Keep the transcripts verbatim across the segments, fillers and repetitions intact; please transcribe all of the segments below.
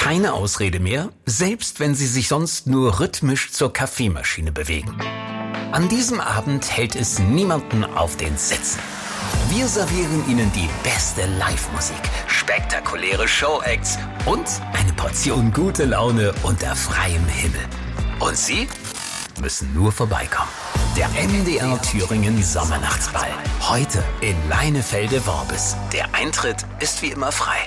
Keine Ausrede mehr, selbst wenn Sie sich sonst nur rhythmisch zur Kaffeemaschine bewegen. An diesem Abend hält es niemanden auf den Sitzen. Wir servieren Ihnen die beste Live-Musik, spektakuläre Show-Acts und eine Portion gute Laune unter freiem Himmel. Und Sie müssen nur vorbeikommen. Der M D R Thüringen Sommernachtsball. Heute in Leinefelde-Worbis. Der Eintritt ist wie immer frei.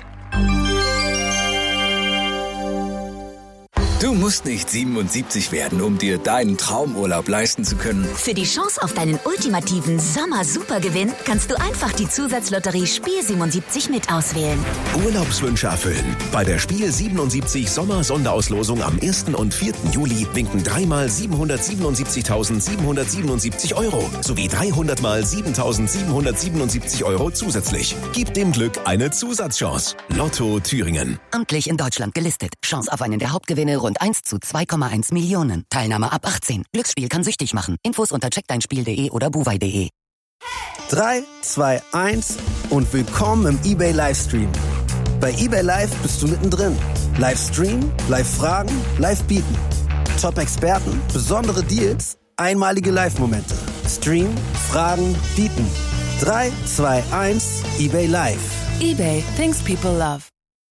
Du musst nicht siebenundsiebzig werden, um dir deinen Traumurlaub leisten zu können. Für die Chance auf deinen ultimativen Sommer-Supergewinn kannst du einfach die Zusatzlotterie Spiel siebenundsiebzig mit auswählen. Urlaubswünsche erfüllen. Bei der Spiel siebenundsiebzig Sommer-Sonderauslosung am ersten und vierten Juli winken dreimal siebenhundertsiebenundsiebzigtausendsiebenhundertsiebenundsiebzig Euro sowie dreihundert mal siebentausendsiebenhundertsiebenundsiebzig Euro zusätzlich. Gib dem Glück eine Zusatzchance. Lotto Thüringen. Amtlich in Deutschland gelistet. Chance auf einen der Hauptgewinne rund eins zu zwei Komma eins Millionen. Teilnahme ab achtzehn. Glücksspiel kann süchtig machen. Infos unter check dein spiel punkt de oder buwei punkt de. drei, zwei, eins und willkommen im eBay Livestream. Bei eBay Live bist du mittendrin. Livestream, Live-Fragen, Live-Bieten. Top-Experten, besondere Deals, einmalige Live-Momente. Stream, Fragen, Bieten. drei, zwei, eins, eBay Live. eBay, things people love.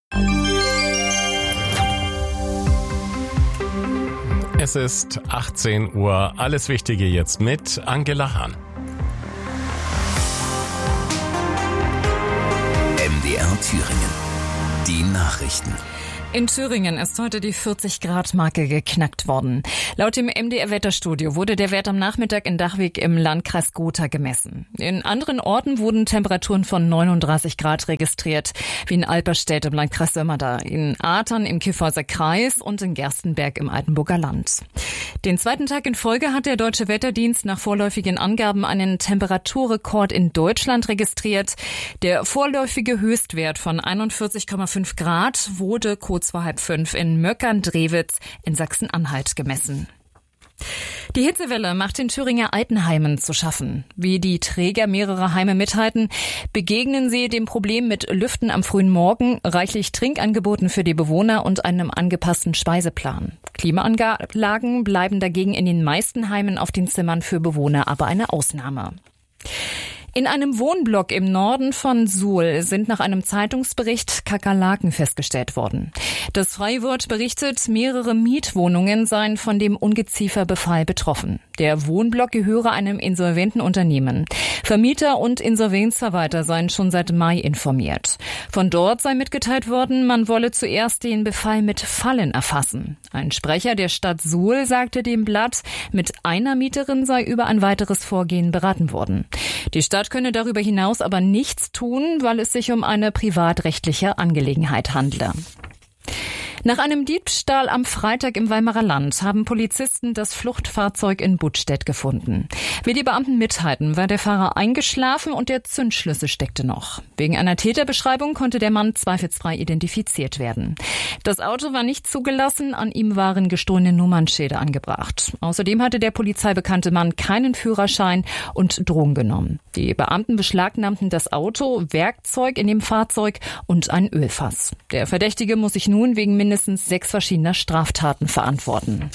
Es ist achtzehn Uhr. Alles Wichtige jetzt mit Angela Hahn. M D R Thüringen. Die Nachrichten. In Thüringen ist heute die vierzig-Grad-Marke geknackt worden. Laut dem M D R-Wetterstudio wurde der Wert am Nachmittag in Dachwig im Landkreis Gotha gemessen. In anderen Orten wurden Temperaturen von neununddreißig Grad registriert, wie in Alperstedt im Landkreis Sömmerda, in Athern im Kyffhäuser Kreis und in Gerstenberg im Altenburger Land. Den zweiten Tag in Folge hat der Deutsche Wetterdienst nach vorläufigen Angaben einen Temperaturrekord in Deutschland registriert. Der vorläufige Höchstwert von einundvierzig Komma fünf Grad wurde kurz vor halb fünf in Möckern-Drewitz in Sachsen-Anhalt gemessen. Die Hitzewelle macht den Thüringer Altenheimen zu schaffen. Wie die Träger mehrerer Heime mithalten, begegnen sie dem Problem mit Lüften am frühen Morgen, reichlich Trinkangeboten für die Bewohner und einem angepassten Speiseplan. Klimaanlagen bleiben dagegen in den meisten Heimen auf den Zimmern für Bewohner aber eine Ausnahme. In einem Wohnblock im Norden von Suhl sind nach einem Zeitungsbericht Kakerlaken festgestellt worden. Das Freiwort berichtet, mehrere Mietwohnungen seien von dem Ungezieferbefall betroffen. Der Wohnblock gehöre einem insolventen Unternehmen. Vermieter und Insolvenzverwalter seien schon seit Mai informiert. Von dort sei mitgeteilt worden, man wolle zuerst den Befall mit Fallen erfassen. Ein Sprecher der Stadt Suhl sagte dem Blatt, mit einer Mieterin sei über ein weiteres Vorgehen beraten worden. Die Stadt könne darüber hinaus aber nichts tun, weil es sich um eine privatrechtliche Angelegenheit handle. Nach einem Diebstahl am Freitag im Weimarer Land haben Polizisten das Fluchtfahrzeug in Buttstedt gefunden. Wie die Beamten mitteilten, war der Fahrer eingeschlafen und der Zündschlüssel steckte noch. Wegen einer Täterbeschreibung konnte der Mann zweifelsfrei identifiziert werden. Das Auto war nicht zugelassen, an ihm waren gestohlene Nummernschilder angebracht. Außerdem hatte der polizeibekannte Mann keinen Führerschein und Drogen genommen. Die Beamten beschlagnahmten das Auto, Werkzeug in dem Fahrzeug und ein Ölfass. Der Verdächtige muss sich nun wegen mindestens sechs verschiedener Straftaten verantworten.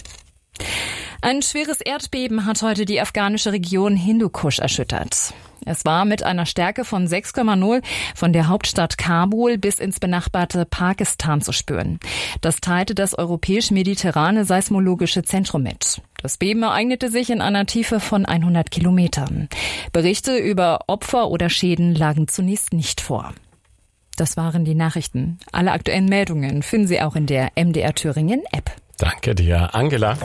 Ein schweres Erdbeben hat heute die afghanische Region Hindukusch erschüttert. Es war mit einer Stärke von sechs Komma null von der Hauptstadt Kabul bis ins benachbarte Pakistan zu spüren. Das teilte das europäisch-mediterrane Seismologische Zentrum mit. Das Beben ereignete sich in einer Tiefe von hundert Kilometern. Berichte über Opfer oder Schäden lagen zunächst nicht vor. Das waren die Nachrichten. Alle aktuellen Meldungen finden Sie auch in der M D R Thüringen App. Danke dir, Angela.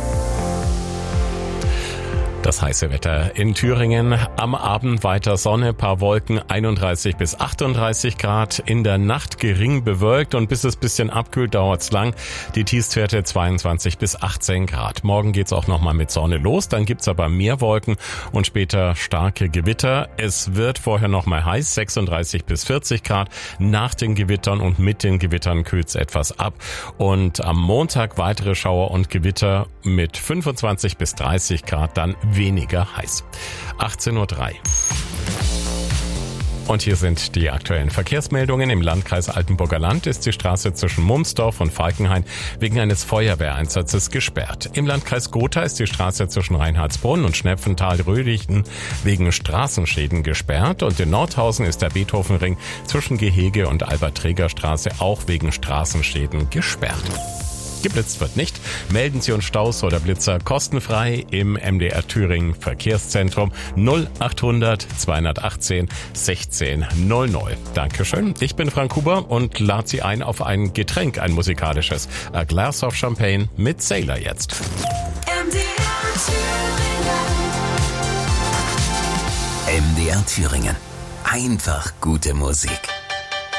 Das heiße Wetter in Thüringen. Am Abend weiter Sonne, paar Wolken, einunddreißig bis achtunddreißig Grad. In der Nacht gering bewölkt und bis es bisschen abkühlt, dauert's lang. Die Tiefstwerte zweiundzwanzig bis achtzehn Grad. Morgen geht's auch nochmal mit Sonne los. Dann gibt's aber mehr Wolken und später starke Gewitter. Es wird vorher nochmal heiß, sechsunddreißig bis vierzig Grad. Nach den Gewittern und mit den Gewittern kühlt's etwas ab. Und am Montag weitere Schauer und Gewitter mit fünfundzwanzig bis dreißig Grad, dann weniger heiß. achtzehn Uhr drei. Und hier sind die aktuellen Verkehrsmeldungen. Im Landkreis Altenburger Land ist die Straße zwischen Mumsdorf und Falkenhain wegen eines Feuerwehreinsatzes gesperrt. Im Landkreis Gotha ist die Straße zwischen Reinhardsbrunn und Schnepfental-Rödichten wegen Straßenschäden gesperrt. Und in Nordhausen ist der Beethovenring zwischen Gehege und Albert-Träger-Straße auch wegen Straßenschäden gesperrt. Geblitzt wird nicht. Melden Sie uns Staus oder Blitzer kostenfrei im M D R Thüringen Verkehrszentrum null achthundert zweihundertachtzehn sechzehn null null. Dankeschön. Ich bin Frank Huber und lade Sie ein auf ein Getränk, ein musikalisches. A Glass of Champagne mit Sailor jetzt. M D R Thüringen. M D R Thüringen. Einfach gute Musik.